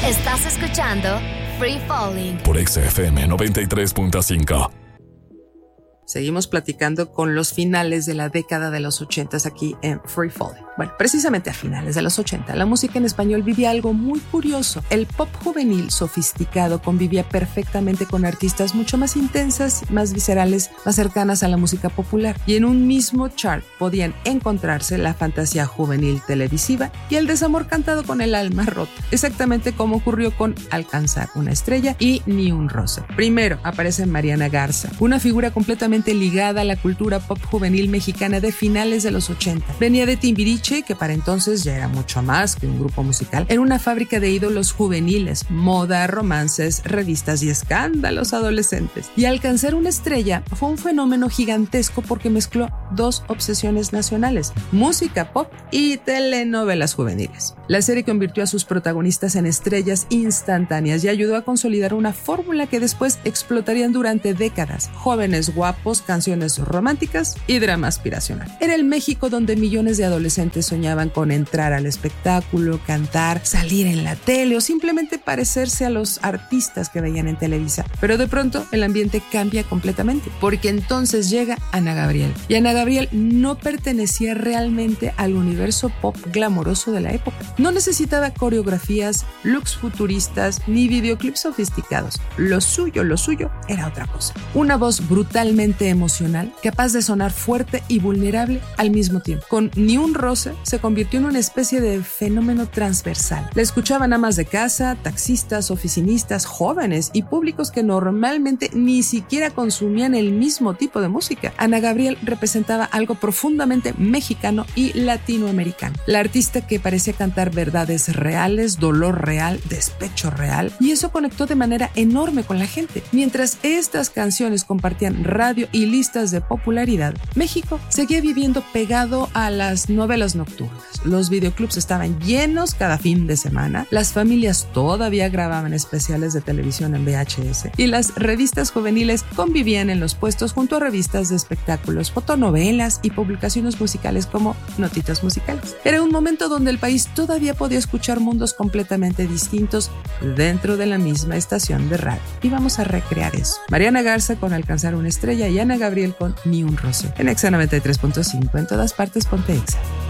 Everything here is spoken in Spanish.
Estás escuchando Free Falling por XFM 93.5. Seguimos platicando con los finales de la década de los 80 aquí en Free Falling. Bueno, precisamente a finales de los 80, la música en español vivía algo muy curioso. El pop juvenil sofisticado convivía perfectamente con artistas mucho más intensas, más viscerales, más cercanas a la música popular. Y en un mismo chart podían encontrarse la fantasía juvenil televisiva y el desamor cantado con el alma rota. Exactamente como ocurrió con Alcanzar una estrella y Ni un rosa. Primero aparece Mariana Garza, una figura completamente ligada a la cultura pop juvenil mexicana de finales de los 80. Venía de Timbiriche, que para entonces ya era mucho más que un grupo musical. Era una fábrica de ídolos juveniles, moda, romances, revistas y escándalos adolescentes. Y Alcanzar una estrella fue un fenómeno gigantesco porque mezcló dos obsesiones nacionales: música pop y telenovelas juveniles. La serie convirtió a sus protagonistas en estrellas instantáneas y ayudó a consolidar una fórmula que después explotarían durante décadas: jóvenes guapos, canciones románticas y drama aspiracional. Era el México donde millones de adolescentes soñaban con entrar al espectáculo, cantar, salir en la tele o simplemente parecerse a los artistas que veían en Televisa. Pero de pronto el ambiente cambia completamente, porque entonces llega Ana Gabriel. Y Ana Gabriel no pertenecía realmente al universo pop glamoroso de la época. No necesitaba coreografías, looks futuristas ni videoclips sofisticados. Lo suyo era otra cosa. Una voz brutalmente emocional, capaz de sonar fuerte y vulnerable al mismo tiempo. Con Ni un rosa se convirtió en una especie de fenómeno transversal. La escuchaban amas de casa, taxistas, oficinistas, jóvenes y públicos que normalmente ni siquiera consumían el mismo tipo de música. Ana Gabriel representaba algo profundamente mexicano y latinoamericano. La artista que parecía cantar verdades reales, dolor real, despecho real, y eso conectó de manera enorme con la gente. Mientras estas canciones compartían radio y listas de popularidad, México seguía viviendo pegado a las novelas nocturnas. Los videoclubs estaban llenos cada fin de semana, las familias todavía grababan especiales de televisión en VHS y las revistas juveniles convivían en los puestos junto a revistas de espectáculos, fotonovelas y publicaciones musicales como Notitas Musicales. Era un momento donde el país todavía podía escuchar mundos completamente distintos dentro de la misma estación de radio. Y vamos a recrear eso. Mariana Garza con Alcanzar una estrella y Ana Gabriel con Ni un rosa. En Exa 93.5, en todas partes ponte Exa.